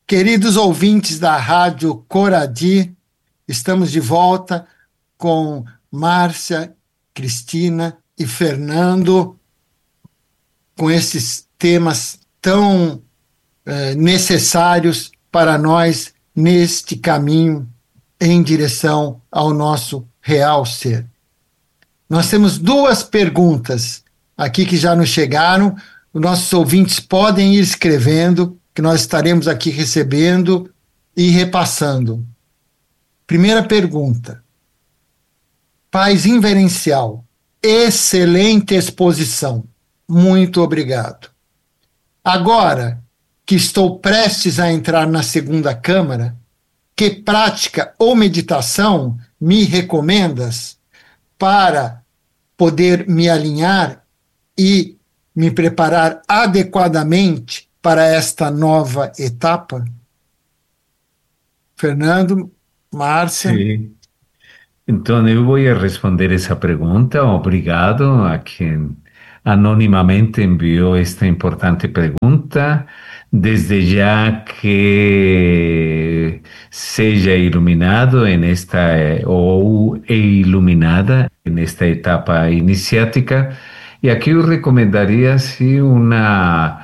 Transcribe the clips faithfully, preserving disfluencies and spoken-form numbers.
Queridos ouvintes da Rádio Coradi, estamos de volta com Márcia, Cristina e Fernando, com esses temas tão eh, necessários para nós neste caminho em direção ao nosso real ser. Nós temos duas perguntas aqui que já nos chegaram. Os nossos ouvintes podem ir escrevendo, que nós estaremos aqui recebendo e repassando. Primeira pergunta. Paz inverencial. Excelente exposição. Muito obrigado. Agora que estou prestes a entrar na segunda câmara, que prática ou meditação me recomendas para poder me alinhar e me preparar adequadamente para esta nova etapa? Fernando, Márcia. Sí. Então, eu vou responder essa pergunta. Obrigado a quem anonimamente enviou esta importante pergunta. Desde já que seja iluminado en esta, ou e iluminada nesta etapa iniciática. E aqui eu recomendaria, sim, uma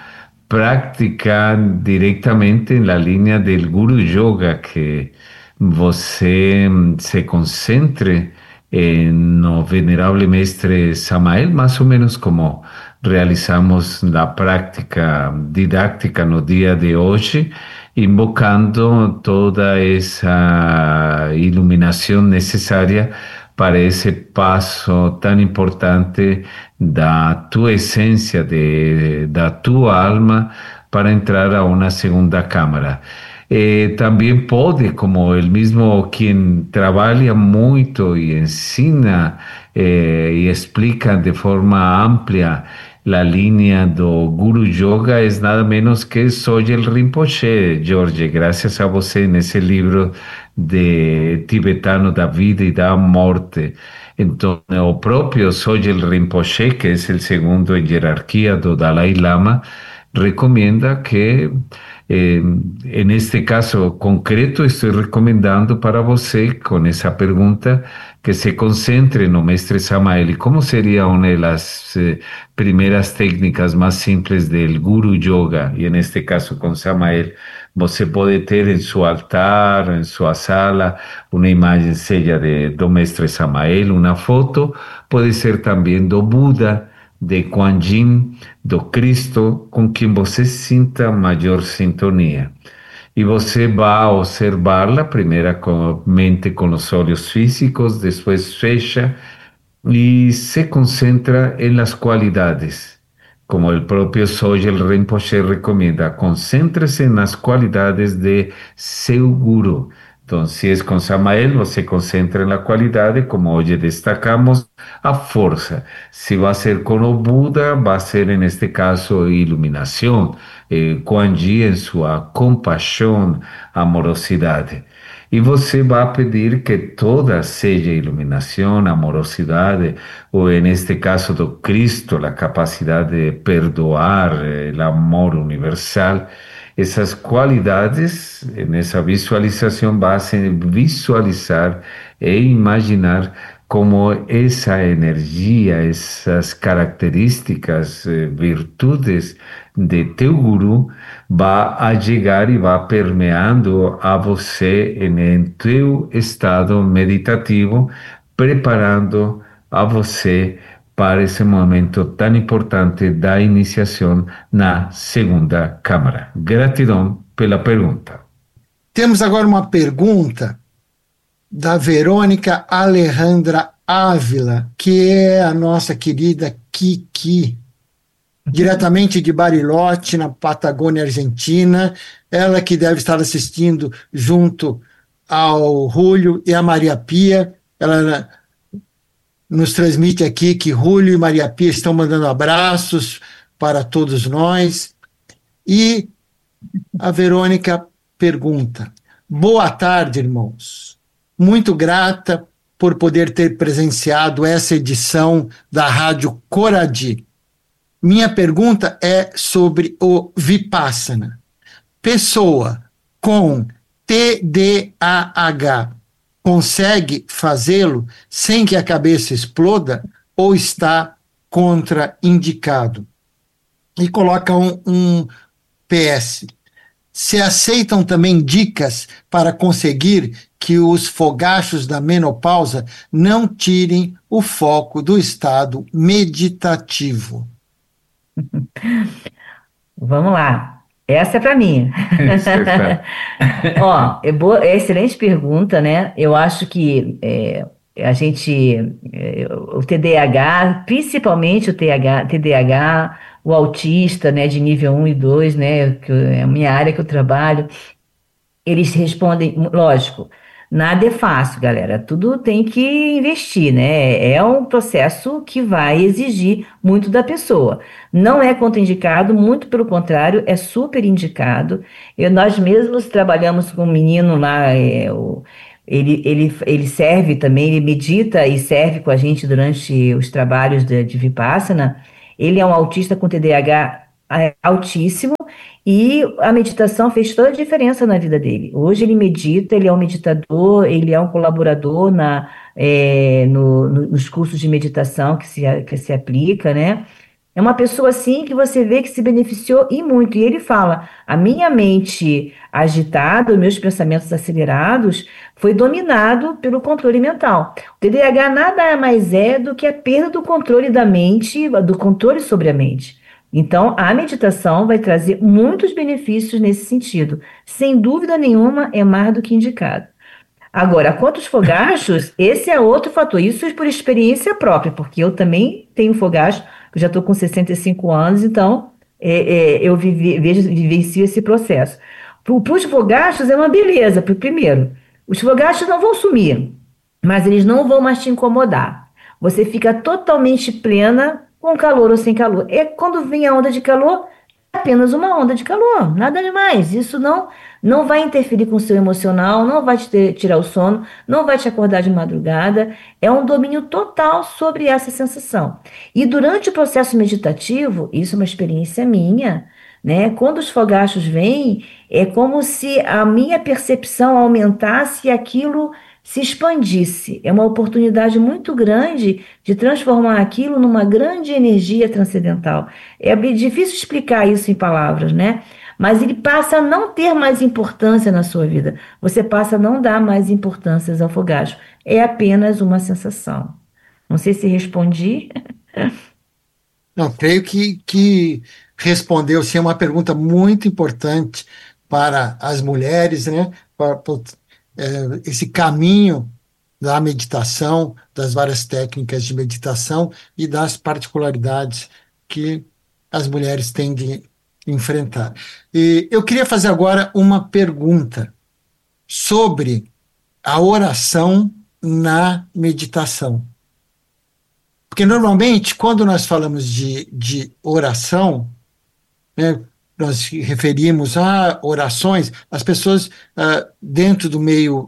prática diretamente na linha do Guru Yoga, que você se concentre no venerável mestre Samael, mais ou menos como realizamos na prática didática no dia de hoje, invocando toda essa iluminação necessária para esse passo tão importante da tua essência, de, da tua alma, para entrar a uma segunda câmara. Eh, também pode, como ele mesmo quem trabalha muito e ensina eh, e explica de forma ampla a linha do Guru Yoga, é nada menos que Sogyal Rinpoche, Jorge, graças a você nesse livro de tibetano da vida e da morte. Então, o próprio Sogyal Rinpoche, que é o segundo em hierarquia do Dalai Lama, recomenda que, eh, neste caso concreto, estou recomendando para você, com essa pergunta, que se concentre no mestre Samael. E como seria uma das eh, primeiras técnicas mais simples do Guru Yoga? E neste caso com Samael, você pode ter em seu altar, em sua sala, uma imagem seja de, do mestre Samael, uma foto, pode ser também do Buda, de Kuan Yin, do Cristo, com quem você sinta maior sintonia. E você vai observá-la, primeiramente com os olhos físicos, depois fecha e se concentra em las qualidades. Como o próprio Sogyal Rinpoche recomenda, concéntrese nas qualidades de seu guru. Então, se é com Samael, você concentra na qualidade, como hoje destacamos, a força. Se vai ser com o Buda, vai ser, neste caso, iluminação. Eh, Kuan Yin em sua compaixão, amorosidade. E você vai pedir que toda seja iluminação, amorosidade, ou, neste caso do Cristo, a capacidade de perdoar, o amor universal. Essas qualidades, nessa visualização, base visualizar e imaginar como essa energia, essas características, virtudes de teu guru vai a chegar e vai permeando a você em teu estado meditativo, preparando a você para esse momento tão importante da iniciação na segunda câmara. Gratidão pela pergunta. Temos agora uma pergunta da Verônica Alejandra Ávila, que é a nossa querida Kiki, diretamente de Bariloche, na Patagônia Argentina. Ela que deve estar assistindo junto ao Julio e a Maria Pia. Ela nos transmite aqui que Julio e Maria Pia estão mandando abraços para todos nós. E a Verônica pergunta: boa tarde, irmãos. Muito grata por poder ter presenciado essa edição da Rádio Coradi. Minha pergunta é sobre o Vipassana. Pessoa com T D A H consegue fazê-lo sem que a cabeça exploda ou está contraindicado? E coloca um, um P S. Se aceitam também dicas para conseguir que os fogachos da menopausa não tirem o foco do estado meditativo? Vamos lá. Essa é para mim. Espetacular. Ó, é, boa, é excelente pergunta, né? Eu acho que é, a gente, é, o T D A H, principalmente o T H, T D A H, o autista, né, de nível um e dois, né, que é a minha área que eu trabalho, eles respondem, lógico, nada é fácil, galera. Tudo tem que investir, né? É um processo que vai exigir muito da pessoa. Não é contraindicado, muito pelo contrário, é super indicado. Eu, nós mesmos trabalhamos com um menino lá, é, o, ele, ele, ele serve também, ele medita e serve com a gente durante os trabalhos de, de Vipassana. Ele é um autista com T D A H é, altíssimo. E a meditação fez toda a diferença na vida dele. Hoje ele medita, ele é um meditador, ele é um colaborador na, é, no- no- nos cursos de meditação que se, que se aplica, né? É uma pessoa assim que você vê que se beneficiou e muito. E ele fala: a minha mente agitada, os meus pensamentos acelerados, foi dominado pelo controle mental. O T D A H nada mais é do que a perda do controle da mente, do controle sobre a mente. Então, a meditação vai trazer muitos benefícios nesse sentido. Sem dúvida nenhuma, é mais do que indicado. Agora, quanto aos fogachos, esse é outro fator. Isso é por experiência própria, porque eu também tenho fogacho, eu já estou com sessenta e cinco anos, então é, é, eu vivi, vejo, vivencio esse processo. Para os fogachos é uma beleza, pro- primeiro. Os fogachos não vão sumir, mas eles não vão mais te incomodar. Você fica totalmente plena, com calor ou sem calor. É quando vem a onda de calor, é apenas uma onda de calor, nada demais. Isso não não vai interferir com o seu emocional, não vai te ter- tirar o sono, não vai te acordar de madrugada. É um domínio total sobre essa sensação. E durante o processo meditativo, isso é uma experiência minha, né? Quando os fogachos vêm, é como se a minha percepção aumentasse e aquilo se expandisse. É uma oportunidade muito grande de transformar aquilo numa grande energia transcendental. É bem difícil explicar isso em palavras, né? Mas ele passa a não ter mais importância na sua vida. Você passa a não dar mais importância ao fogacho. É apenas uma sensação. Não sei se respondi. Não, creio que, que respondeu sim, é uma pergunta muito importante para as mulheres, né? Para, para, eh, esse caminho da meditação, das várias técnicas de meditação e das particularidades que as mulheres têm de enfrentar. E eu queria fazer agora uma pergunta sobre a oração na meditação. Porque normalmente, quando nós falamos de, de oração, né, nós referimos a orações, as pessoas ah, dentro do meio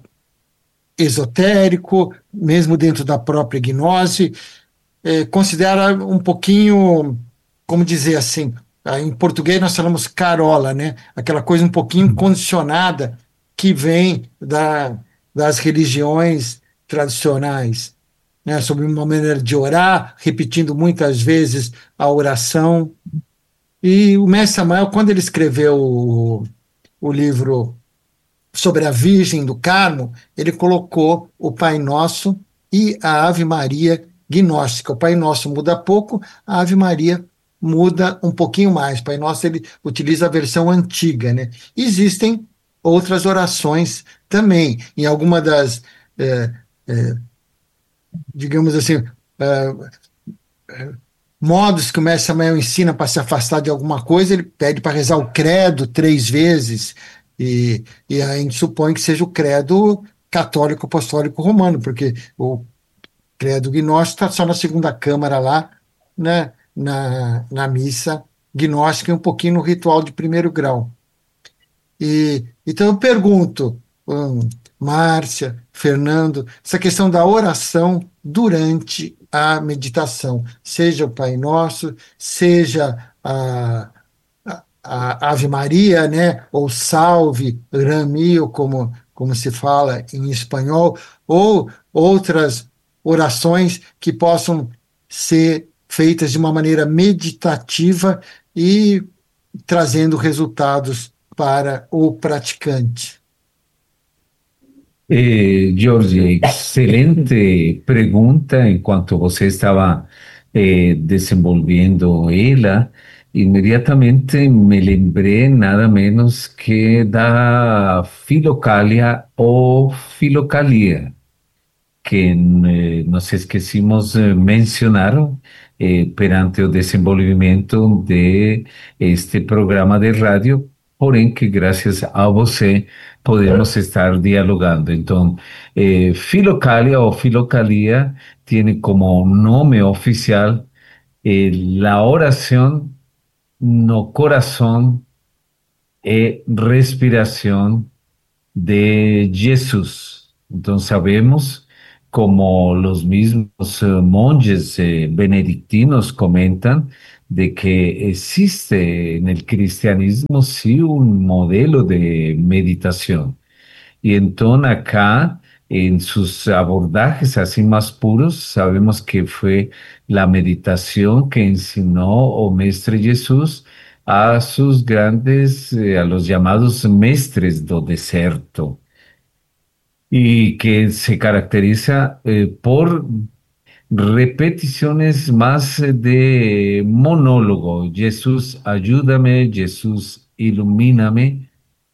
esotérico, mesmo dentro da própria gnose, eh, considera um pouquinho, como dizer assim, ah, em português nós falamos carola, né? Aquela coisa um pouquinho condicionada que vem da, das religiões tradicionais, né? Sobre uma maneira de orar, repetindo muitas vezes a oração. E o Mestre Samael, quando ele escreveu o, o livro sobre a Virgem do Carmo, ele colocou o Pai Nosso e a Ave Maria gnóstica. O Pai Nosso muda pouco, a Ave Maria muda um pouquinho mais. O Pai Nosso ele utiliza a versão antiga, né? Existem outras orações também. Em alguma das, é, é, digamos assim, é, modos que o Mestre Samael ensina para se afastar de alguma coisa, ele pede para rezar o credo três vezes, e, e a gente supõe que seja o credo católico apostólico romano, porque o credo gnóstico está só na segunda câmara lá, né, na, na missa gnóstica e um pouquinho no ritual de primeiro grau. E, então eu pergunto, hum, Márcia, Fernando, essa questão da oração durante a meditação, seja o Pai Nosso, seja a, a, a Ave Maria, né? Ou Salve, Ramio, como, como se fala em espanhol, ou outras orações que possam ser feitas de uma maneira meditativa e trazendo resultados para o praticante. Eh, Jorge, excelente pergunta. Enquanto você estava eh, desenvolvendo ela, imediatamente me lembrei nada menos que da Filocalia ou Filocalia, que eh, nos esquecimos de mencionar eh, perante o desenvolvimento de este programa de rádio, porém que graças a você podemos estar dialogando. Então, eh, Filocalia o Filocalia tiene como nome oficial eh, la oración no corazón e respiración de Jesús. Entonces sabemos, como los mismos eh, monjes eh, benedictinos comentan, de que existe en el cristianismo sí un modelo de meditación. Y entonces acá, en sus abordajes así más puros, sabemos que fue la meditación que enseñó o Mestre Jesús a sus grandes, eh, a los llamados mestres do deserto, y que se caracteriza eh, por repeticiones más eh, de monólogo. Jesús, ayúdame, Jesús, ilumíname,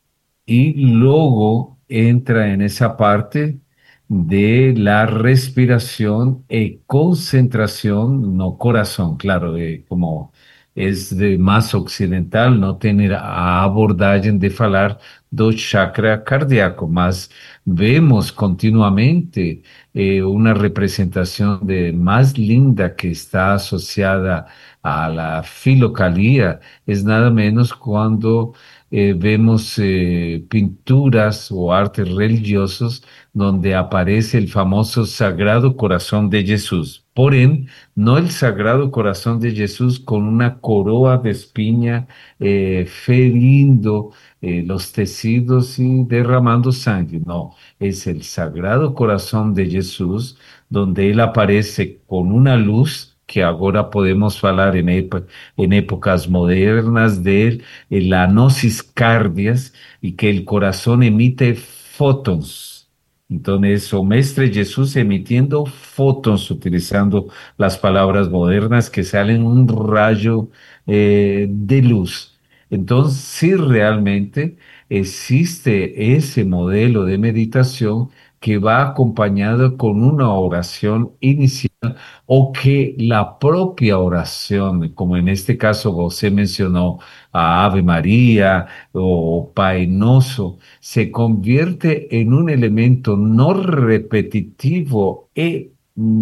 y luego entra en esa parte de la respiración y concentración, no corazón, claro, eh, como es de más occidental, no tener a abordagem de falar do chakra cardíaco, mas vemos continuamente eh, una representación de más linda que está asociada a la filocalía, es nada menos cuando eh, vemos eh, pinturas o artes religiosos donde aparece el famoso Sagrado Corazón de Jesús. Porém, no el Sagrado Corazón de Jesús con una coroa de espiña eh, ferindo eh, los tejidos y derramando sangre. No, es el Sagrado Corazón de Jesús donde él aparece con una luz que agora podemos falar en, épo- en épocas modernas de la gnosis cardias, y que el corazón emite fótons. Entonces, o Mestre Jesús emitiendo fótons, utilizando las palabras modernas que salen un rayo eh, de luz. Entonces, sí, realmente existe ese modelo de meditación que va acompañado con una oración inicial, o que la propia oración, como en este caso você mencionó a Ave María o Pai Nosso, se convierte en un elemento no repetitivo y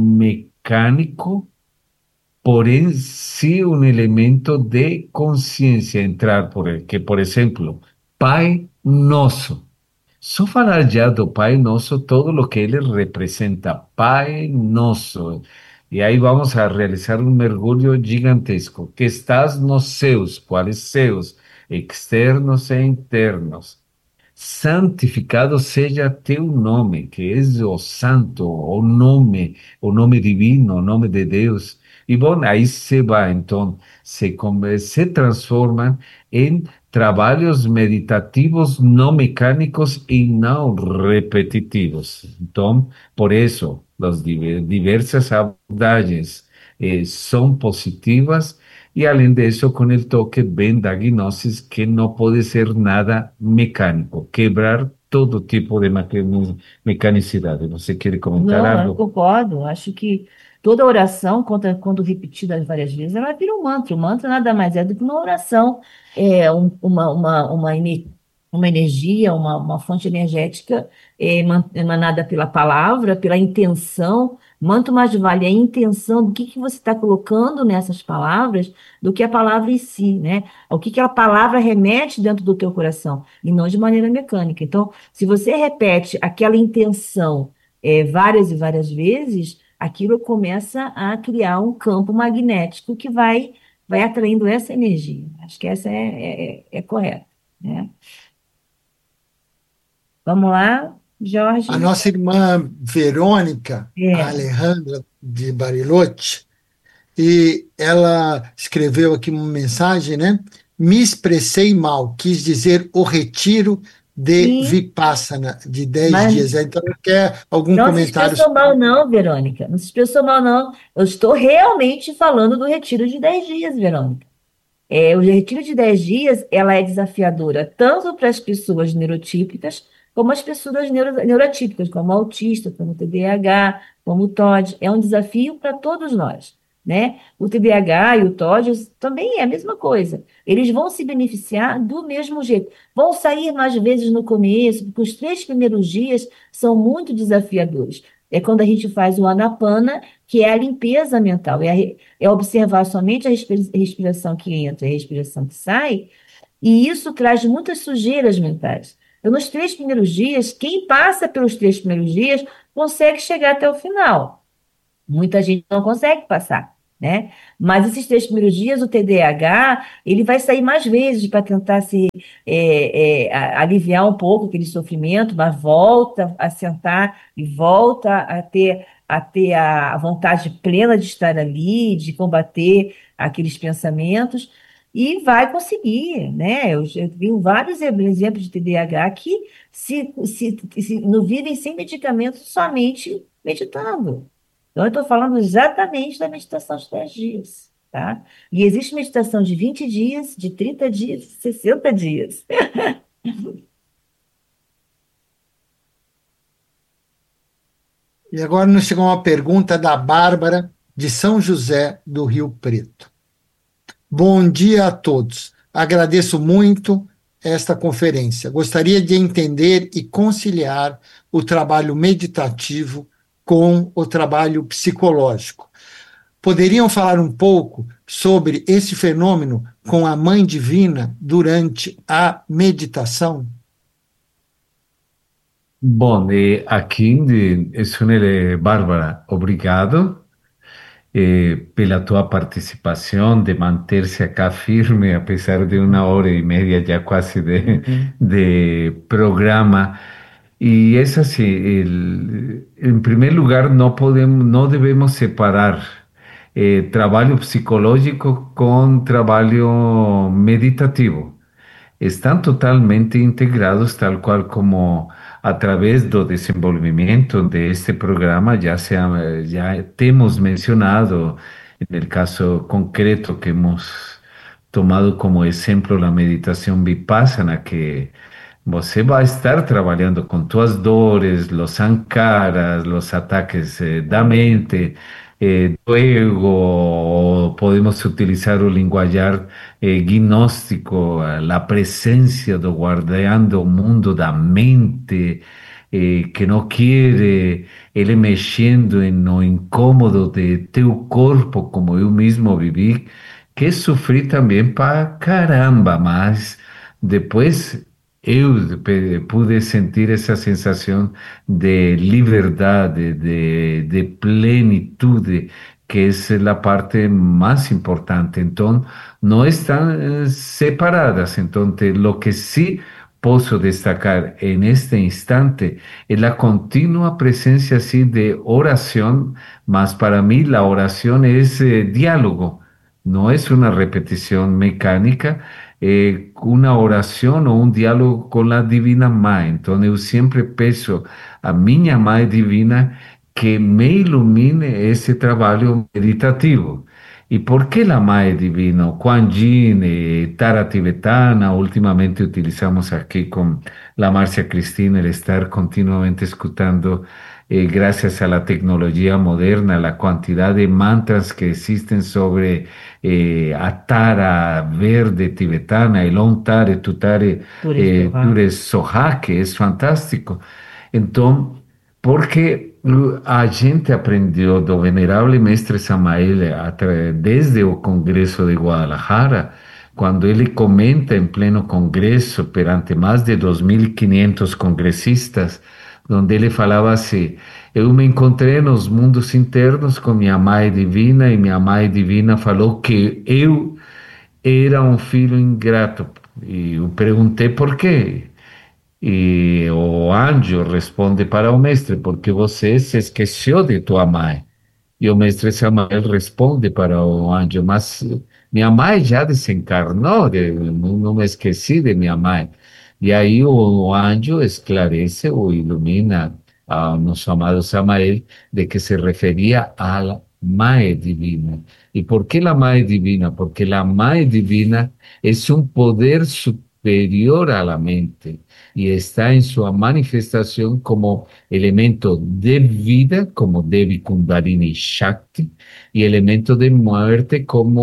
mecánico, porém sí un elemento de conciencia, entrar por el que, por ejemplo, Pai Nosso. Só falar já do Pai Nosso, todo lo que ele representa, Pai Nosso. E aí vamos a realizar um mergulho gigantesco. Que estás nos céus, quais céus? Externos e internos. Santificado seja teu nome, que és o santo, o nome, o nome divino, o nome de Deus. E bom, aí se vai, então, se, come- se transforman em trabalhos meditativos não mecânicos e não repetitivos. Então, por isso, as diver- diversas abordagens eh, são positivas. Y além de eso, con el toque ven da gnosis que no puede ser nada mecánico, quebrar todo tipo de meca- mecanicidad. ¿Você quiere comentar Não, eu algo? concordo. Acho que toda oração, quando, quando repetida várias vezes, ela vira um mantra. O mantra nada mais é do que uma oração, é um- uma, uma, uma, ene- uma energia, uma, uma fonte energética é, eman- emanada pela palavra, pela intenção. Manto mais vale a intenção do que, que você está colocando nessas palavras do que a palavra em si, né? O que, que a palavra remete dentro do teu coração, e não de maneira mecânica. Então, se você repete aquela intenção é, várias e várias vezes, aquilo começa a criar um campo magnético que vai vai atraindo essa energia. Acho que essa é, é, é correta, né? Vamos lá, A Jorge. nossa irmã Verônica, a É, Alejandra de Bariloche, e ela escreveu aqui uma mensagem, né? Me expressei mal, quis dizer o retiro de sim, Vipassana de dez mas dias. Então, quer algum não se comentário? expressou mal, não, Verônica. Não se expressou mal, não. Eu estou realmente falando do retiro de dez dias, Verônica. É, o retiro de dez dias, ela é desafiadora tanto para as pessoas neurotípicas, como as pessoas neuro, neurotípicas, como o autista, como o T D A H, como o T O D. É um desafio para todos nós, né? O T D A H e o T O D também é a mesma coisa. Eles vão se beneficiar do mesmo jeito. Vão sair mais vezes no começo, porque os três primeiros dias são muito desafiadores. É quando a gente faz o Anapana, que é a limpeza mental, é, a re- é observar somente a respi- respiração que entra e a respiração que sai, e isso traz muitas sujeiras mentais. Então, nos três primeiros dias, quem passa pelos três primeiros dias consegue chegar até o final. Muita gente não consegue passar, né? Mas esses três primeiros dias, o T D A H, ele vai sair mais vezes para tentar se é, é, a- aliviar um pouco aquele sofrimento, mas volta a sentar e volta a ter a ter a vontade plena de estar ali, de combater aqueles pensamentos. E vai conseguir, né? Eu já vi vários exemplos de T D A H que se, se, se não vivem sem medicamento, somente meditando. Então, eu estou falando exatamente da meditação de dez dias, tá? E existe meditação de vinte dias, de trinta dias, de sessenta dias. E agora nos chegou uma pergunta da Bárbara, de São José do Rio Preto. Bom dia a todos. Agradeço muito esta conferência. Gostaria de entender e conciliar o trabalho meditativo com o trabalho psicológico. Poderiam falar um pouco sobre esse fenômeno com a Mãe Divina durante a meditação? Bom, eh, aqui, de, Sunele, Bárbara, obrigado eh, pela tua participação, de manter-se acá firme, apesar de uma hora e meia já quase de, Uhum. de programa. Y es así, el- en primer lugar, no podemos, no debemos separar eh, trabajo psicológico con trabajo meditativo. Están totalmente integrados, tal cual como a través del desenvolvimiento de este programa ya, se ha- ya te hemos mencionado en el caso concreto que hemos tomado como ejemplo la meditación vipassana, que você vai estar trabalhando com tuas dores, los sankaras, los ataques eh, da mente, eh, do ego, ou podemos utilizar o linguajar eh, gnóstico, a la presencia do guardián do mundo da mente, eh, que não quer ele mexendo em no incômodo de teu corpo, como eu mesmo vivi, que sofri também para caramba, mas depois eu pe- pude sentir essa sensação de liberdade, de, de plenitude, que é a parte mais importante. Então, não estão eh, separadas. Então, te- lo que sí posso destacar en este instante es la continua presencia así de oración, mas para mí la oración es eh, diálogo, no es una repetición mecánica, eh, una oración o un diálogo con la Divina Mãe. Entonces yo siempre peço a minha Mãe Divina que me ilumine ese trabajo meditativo. ¿Y por qué la Mae Divino? Kuan Yin, eh, Tara Tibetana, últimamente utilizamos aquí con la Marcia Cristina el estar continuamente escuchando, eh, gracias a la tecnología moderna, la cantidad de mantras que existen sobre eh, a Tara verde tibetana, el Om Tare, Tutare, Tures eh, Doha. Ture Soha, que es fantástico. Entonces, porque a gente aprendeu do venerável mestre Samael atra- desde o Congresso de Guadalajara, quando ele comenta em pleno congresso perante mais de dois mil e quinhentos congressistas, onde ele falava assim: eu me encontrei nos mundos internos com minha Mãe Divina e minha Mãe Divina falou que eu era um filho ingrato. E eu perguntei por quê. E o anjo responde para o mestre, porque você se esqueceu de tua mãe. E o mestre Samael responde para o anjo, mas minha mãe já desencarnou, de- não, não me esqueci de minha mãe. E aí o anjo esclarece ou ilumina ao nosso amado Samael de que se referia à mãe divina. E por que a mãe divina? Porque a mãe divina é um poder superior à la mente e está em sua manifestação como elemento de vida, como Devi Kundalini Shakti, y elemento de muerte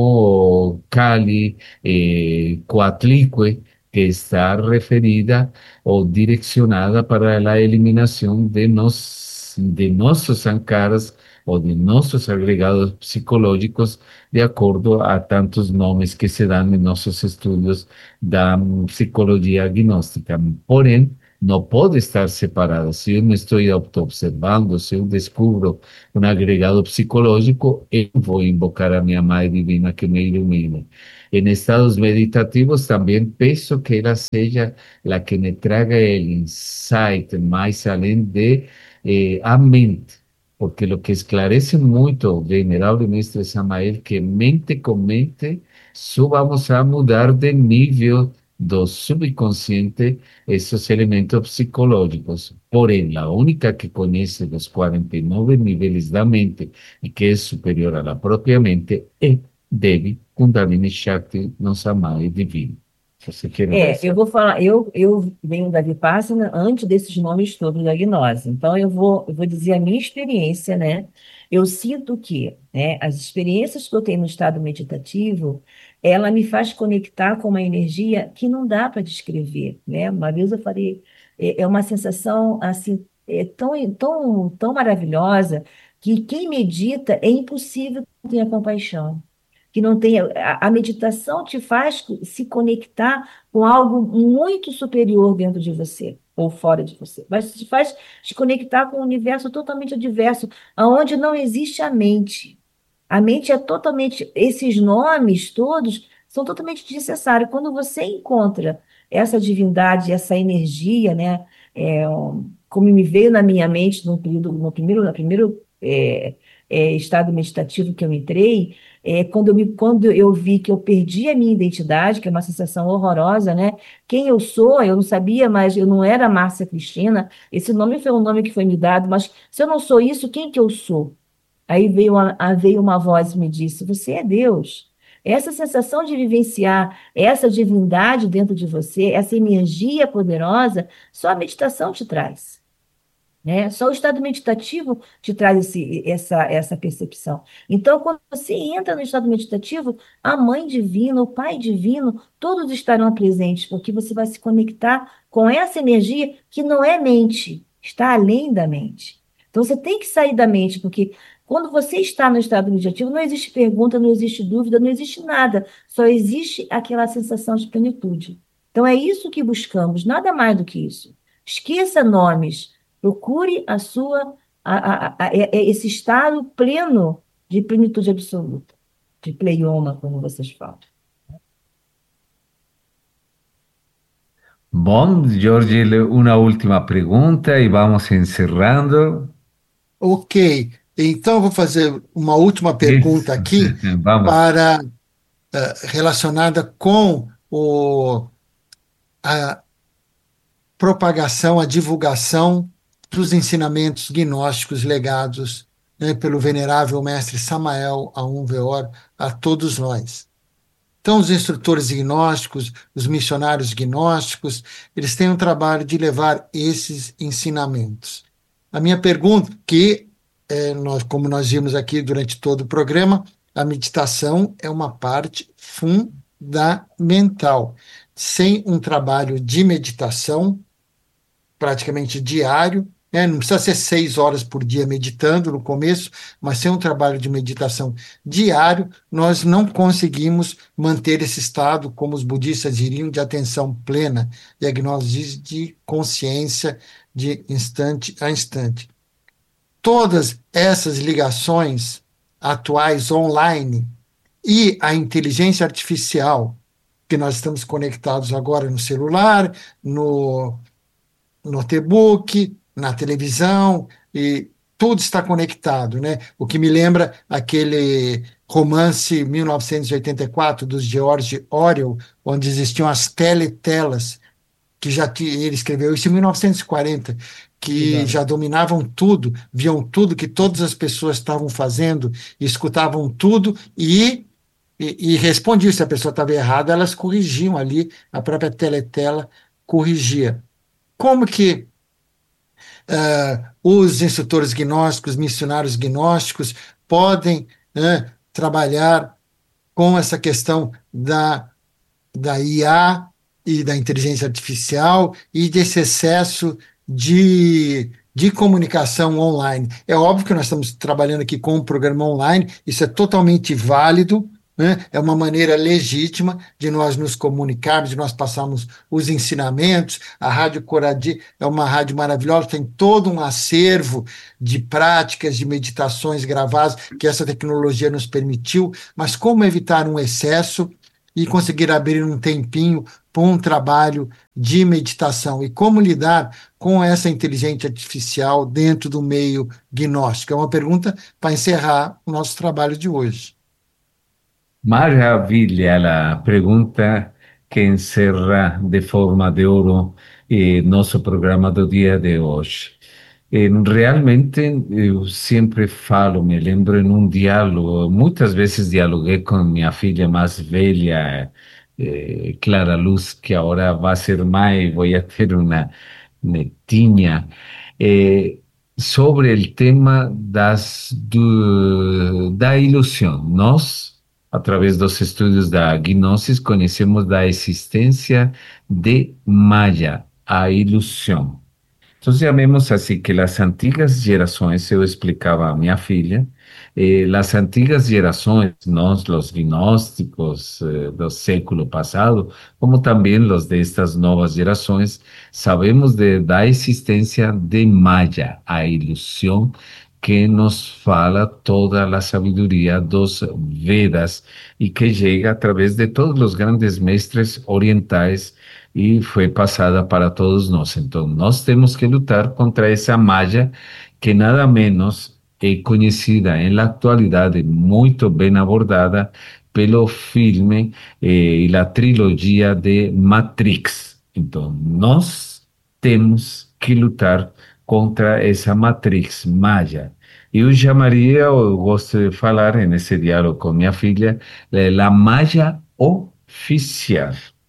como Kali, eh, Coatlicue, que está referida o direccionada para la eliminación de, nos, de nuestros sankaras o de nuestros agregados psicológicos, de acuerdo a tantos nombres que se dan en nuestros estudios da mm, psicología agnóstica. Porém, não pode estar separada. Se eu me estou auto-observando, se eu descubro um agregado psicológico, eu vou invocar a minha Mãe Divina que me ilumine. Em estados meditativos, também peço que ela seja a que me traga o insight, mais além de eh, a mente. Porque o que esclarece muito o venerável mestre Samael, que mente com mente, só vamos a mudar de nível do subconsciente esses elementos psicológicos. Porém, a única que conhece os quarenta e nove níveis da mente e que é superior à própria mente é Devi Kundalini Shakti, nossa mãe divina. Você quer É, eu avançar? vou falar, eu, eu venho da Vipassana antes desses nomes todos da gnose. Então, eu vou, eu vou dizer a minha experiência, né? Eu sinto que, né, as experiências que eu tenho no estado meditativo, ela me faz conectar com uma energia que não dá para descrever, né? Uma vez eu falei, é, é uma sensação, assim, é tão, tão, tão maravilhosa que quem medita é impossível que não tenha compaixão, que não tenha. A, a meditação te faz se conectar com algo muito superior dentro de você ou fora de você. Mas te faz te conectar com um universo totalmente adverso, onde não existe a mente. A mente é totalmente. Esses nomes todos são totalmente desnecessários. Quando você encontra essa divindade, essa energia, né? é, um, como me veio na minha mente no período, no primeiro, no primeiro é, é, estado meditativo que eu entrei, é, quando eu, me, quando eu vi que eu perdi a minha identidade, que é uma sensação horrorosa, né? Quem eu sou, eu não sabia, mas eu não era Márcia Cristina. Esse nome foi um nome que foi me dado, mas se eu não sou isso, quem que eu sou? Aí veio, a, a- veio uma voz e me disse: Você é Deus. Essa sensação de vivenciar essa divindade dentro de você, essa energia poderosa, só a meditação te traz, né? Só o estado meditativo te traz esse, essa, essa percepção. Então, quando você entra no estado meditativo, a Mãe Divina, o Pai Divino, todos estarão presentes, porque você vai se conectar com essa energia que não é mente, está além da mente. Então, você tem que sair da mente, porque quando você está no estado meditativo, não existe pergunta, não existe dúvida, não existe nada, só existe aquela sensação de plenitude. Então, é isso que buscamos, nada mais do que isso. Esqueça nomes. Procure a sua, a, a, a, é- é esse estado pleno de plenitude absoluta, de pleioma, como vocês falam. Bom, Jorge, le- uma última pergunta e vamos encerrando. Ok, então eu vou fazer uma última pergunta Isso. aqui Vamos. para eh, relacionada com o, a propagação, a divulgação dos ensinamentos gnósticos legados, né, pelo venerável mestre Samael Aun Weor a todos nós. Então, os instrutores gnósticos, os missionários gnósticos, eles têm um trabalho de levar esses ensinamentos. A minha pergunta, que é, nós, como nós vimos aqui durante todo o programa, a meditação é uma parte fundamental. Sem um trabalho de meditação, praticamente diário, né? Não precisa ser seis horas por dia meditando no começo, mas sem um trabalho de meditação diário, nós não conseguimos manter esse estado, como os budistas diriam, de atenção plena, e a gnose diz de consciência de instante a instante. Todas essas ligações atuais online, e a inteligência artificial, que nós estamos conectados agora no celular, no notebook, na televisão, e tudo está conectado, né? O que me lembra aquele romance mil novecentos e oitenta e quatro dos George Orwell, onde existiam as teletelas, que já ti- ele escreveu isso em mil novecentos e quarenta, que Legal. já dominavam tudo, viam tudo que todas as pessoas estavam fazendo, escutavam tudo e, e, e respondiam. Se a pessoa estava errada, elas corrigiam ali, a própria teletela corrigia. Como que ah, os instrutores gnósticos, missionários gnósticos, podem, né, trabalhar com essa questão da, da I A e da inteligência artificial e desse excesso de, de comunicação online? É óbvio que nós estamos trabalhando aqui com um programa online, isso é totalmente válido, né? É uma maneira legítima de nós nos comunicarmos, de nós passarmos os ensinamentos. A Rádio Coradi é uma rádio maravilhosa, tem todo um acervo de práticas, de meditações gravadas que essa tecnologia nos permitiu, mas como evitar um excesso e conseguir abrir um tempinho para um trabalho de meditação e como lidar com essa inteligência artificial dentro do meio gnóstico? É uma pergunta para encerrar o nosso trabalho de hoje. Maravilha la pergunta que encerra de forma de ouro eh, nosso programa do dia de hoje. Eh, realmente, eu sempre falo, me lembro em um diálogo, muitas vezes dialoguei com minha filha mais velha, eh, Clara Luz, que agora vai ser mãe, vou ter uma netinha, eh, sobre o tema das, do, da ilusão. Nós, através dos estudos da Gnosis, conhecemos da existência de Maya, a ilusão. Então, chamemos assim que as antigas gerações, eu explicava a minha filha, eh, as antigas gerações, nós, os gnósticos eh, do século passado, como também os destas novas gerações, sabemos de, da existência de Maya, a ilusão que nos fala toda a sabedoria dos Vedas e que chega através de todos os grandes mestres orientais e foi passada para todos nós. Então, nós temos que lutar contra essa Maya que nada menos é conhecida em la atualidade, muito bem abordada pelo filme eh, e a trilogia de Matrix. Então, nós temos que lutar contra essa Matrix Maya. Eu chamaria, eu gosto de falar nesse diálogo com minha filha, eh, la Maya oficial.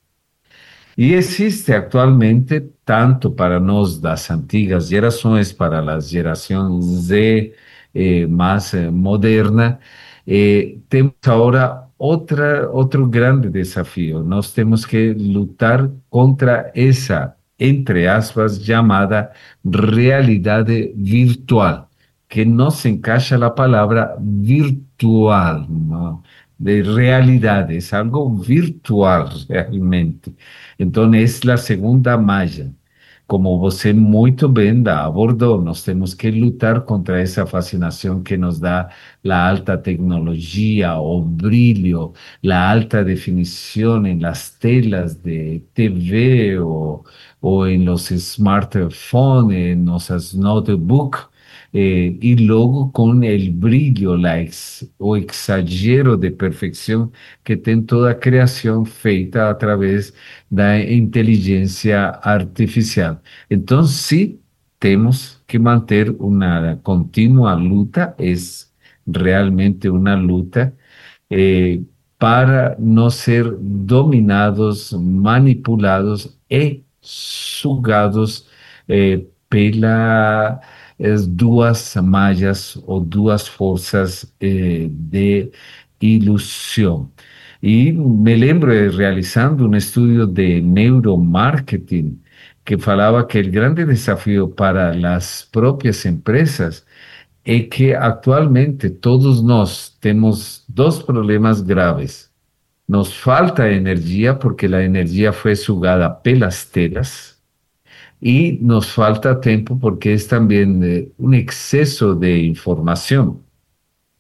E existe atualmente, tanto para nós das antigas gerações, para as gerações Z eh, mais eh, moderna, eh, temos agora outra, outro grande desafio. Nós temos que lutar contra essa, entre aspas, chamada realidade virtual, que não se encaixa a palavra virtual, não? De realidade, é algo virtual realmente. Então, essa é a segunda Maya. Como você muito bem abordou, nós temos que lutar contra essa fascinação que nos dá a alta tecnologia, o brilho, a alta definição em las telas de T V ou, ou em los smartphones, em nossas notebooks, eh, e logo com o brilho, la ex, o exagero de perfeição que tem toda a criação feita através da inteligência artificial. Então, sim, temos que manter uma contínua luta, é realmente uma luta, eh, para não ser dominados, manipulados e sugados eh, pela as duas malhas ou duas forças eh, de ilusão. E me lembro de realizando um estudo de neuromarketing que falava que o grande desafio para as próprias empresas é que atualmente todos nós temos dois problemas graves. Nos falta energia porque a energia foi sugada pelas telas e nos falta tempo porque é também eh, um excesso de informação.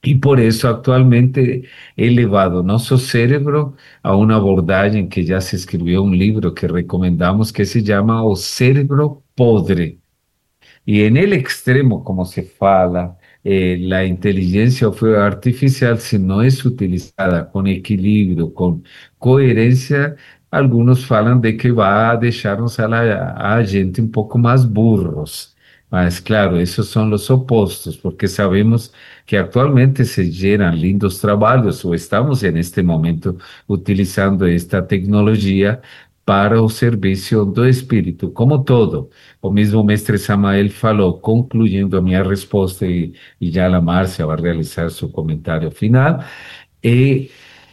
E por isso, atualmente, he levado nosso cérebro a uma abordagem que já se escreveu um livro que recomendamos, que se chama O Cérebro Podre. Y en el extremo, como se fala, eh, la inteligencia artificial, si no es utilizada con equilibrio, con coherencia, algunos falan de que va a dejarnos a la a gente un poco más burros. Mas, claro, esos son los opostos, porque sabemos que actualmente se geran lindos trabajos, o estamos en este momento utilizando esta tecnología para o serviço do espírito, como todo. O mesmo mestre Samael falou, concluindo a minha resposta, e, e já a Márcia vai realizar seu comentário final, e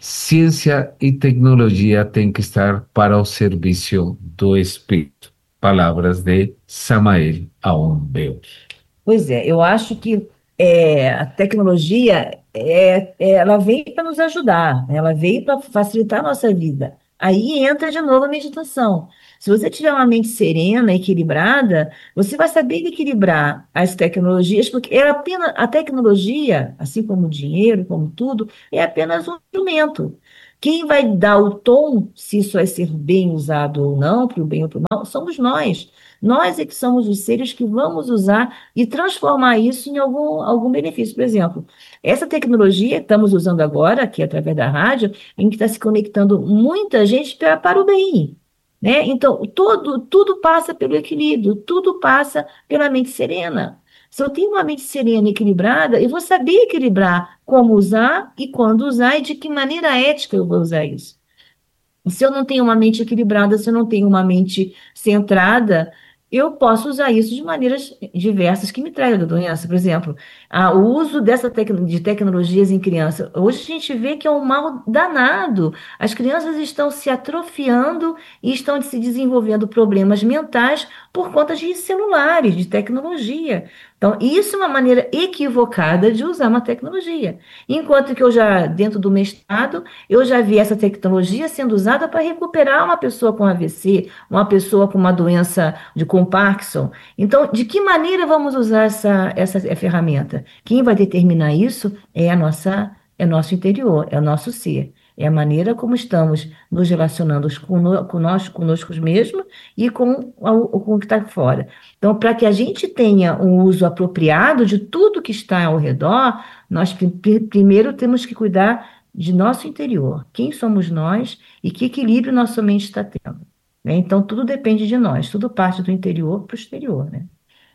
ciência e tecnologia têm que estar para o serviço do espírito. Palavras de Samael Aombeu. Pois é, eu acho que é, a tecnologia é, é, ela veio para nos ajudar, né? Ela veio para facilitar a nossa vida. Aí entra de novo a meditação. Se você tiver uma mente serena, equilibrada, você vai saber equilibrar as tecnologias, porque é apenas a tecnologia, assim como o dinheiro, como tudo, é apenas um instrumento. Quem vai dar o tom, se isso vai ser bem usado ou não, para o bem ou para o mal, somos nós. Nós é que somos os seres que vamos usar e transformar isso em algum, algum benefício. Por exemplo, essa tecnologia que estamos usando agora, aqui através da rádio, em que está se conectando muita gente pra, para o bem, né? Então, todo, tudo passa pelo equilíbrio, tudo passa pela mente serena. Se eu tenho uma mente serena e equilibrada, eu vou saber equilibrar como usar e quando usar e de que maneira ética eu vou usar isso. Se eu não tenho uma mente equilibrada, se eu não tenho uma mente centrada, eu posso usar isso de maneiras diversas que me tragam a doença. Por exemplo, a, o uso dessa tec de tecnologias em criança. Hoje a gente vê que é um mal danado. As crianças estão se atrofiando e estão se desenvolvendo problemas mentais por conta de celulares, de tecnologia. Então, isso é uma maneira equivocada de usar uma tecnologia. Enquanto que eu já, dentro do mestrado, eu já vi essa tecnologia sendo usada para recuperar uma pessoa com A V C, uma pessoa com uma doença de com Parkinson. Então, de que maneira vamos usar essa, essa ferramenta? Quem vai determinar isso é a nossa, é nosso interior, é o nosso ser. É a maneira como estamos nos relacionando com, com nós, conosco mesmos e com, com o que está fora. Então, para que a gente tenha um uso apropriado de tudo que está ao redor, nós primeiro temos que cuidar de nosso interior. Quem somos nós e que equilíbrio nossa mente está tendo. Né? Então, tudo depende de nós, tudo parte do interior para o exterior. Né?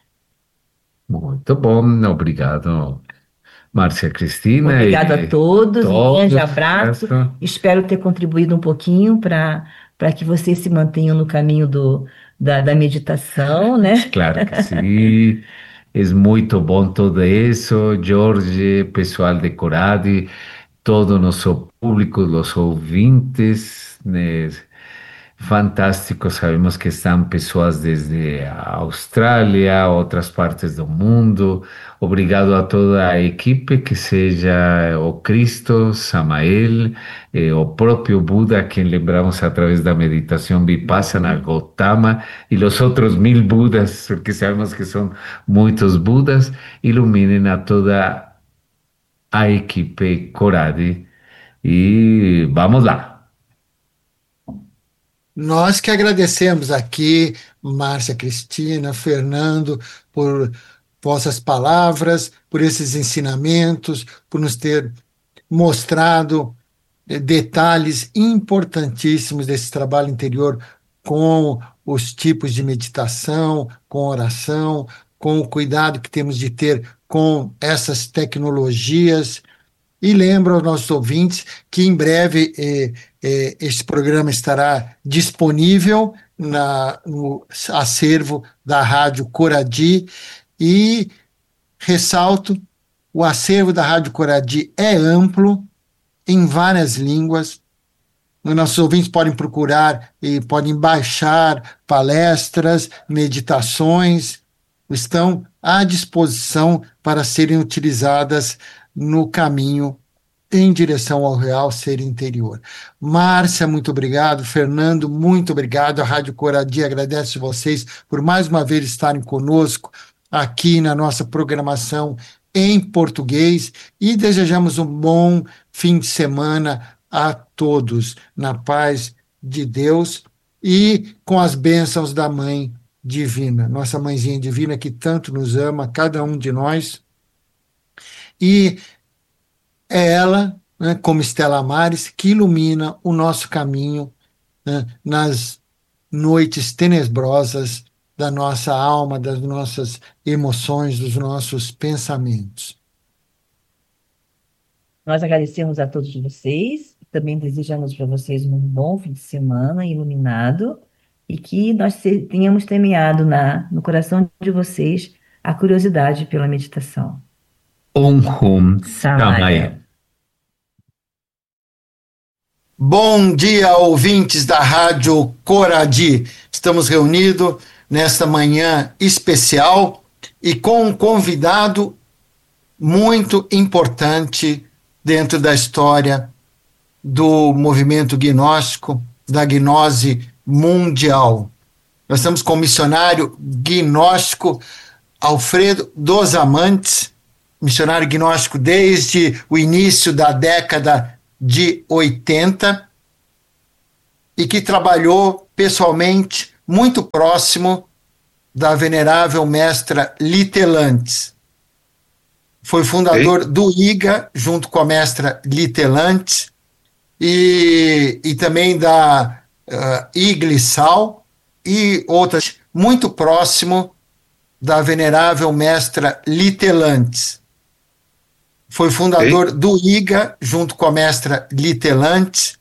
Muito bom, obrigado, Márcia Cristina. Obrigada a todos, um grande abraço. Certo. Espero ter contribuído um pouquinho para para que vocês se mantenham no caminho do, da, da meditação, né? Claro que sim. É muito bom tudo isso, Jorge, pessoal de Coradi, todo o nosso público, os ouvintes, né? Fantástico, sabemos que estão pessoas desde a Austrália, outras partes do mundo. Obrigado a toda a equipe, que seja o Cristo, Samael, eh, o próprio Buda, a quem lembramos através da meditação Vipassana, Gautama, e os outros mil Budas, porque sabemos que são muitos Budas. Iluminem a toda a equipe Coradi. E vamos lá. Nós que agradecemos aqui, Márcia Cristina, Fernando, por vossas palavras, por esses ensinamentos, por nos ter mostrado detalhes importantíssimos desse trabalho interior com os tipos de meditação, com oração, com o cuidado que temos de ter com essas tecnologias. E lembro aos nossos ouvintes que em breve eh, eh, esse programa estará disponível na, no acervo da Rádio Coradi, e ressalto, o acervo da Rádio Coradi é amplo, em várias línguas. Nossos ouvintes podem procurar e podem baixar palestras, meditações, estão à disposição para serem utilizadas no caminho em direção ao real ser interior. Márcia, muito obrigado. Fernando, muito obrigado. A Rádio Coradi agradece vocês por mais uma vez estarem conosco aqui na nossa programação em português e desejamos um bom fim de semana a todos, na paz de Deus e com as bênçãos da Mãe Divina, nossa Mãezinha Divina que tanto nos ama, cada um de nós. E é ela, né, como Stella Maris, que ilumina o nosso caminho, né, nas noites tenebrosas da nossa alma, das nossas emoções, dos nossos pensamentos. Nós agradecemos a todos vocês, também desejamos para vocês um bom fim de semana iluminado e que nós se- tenhamos semeado na, no coração de vocês a curiosidade pela meditação. Om Hum Samaya. Shamaya. Bom dia, ouvintes da Rádio Coradi. Estamos reunidos nesta manhã especial e com um convidado muito importante dentro da história do movimento gnóstico, da gnose mundial. Nós estamos com o missionário gnóstico Alfredo dos Amantes, missionário gnóstico desde o início da década de oitenta e que trabalhou pessoalmente muito próximo da venerável mestra Litelantes. Foi fundador Ei. do I G A, junto com a mestra Litelantes, e, e também da uh, Iglissal e outras, muito próximo da venerável mestra Litelantes. Foi fundador Ei. do I G A, junto com a mestra Litelantes,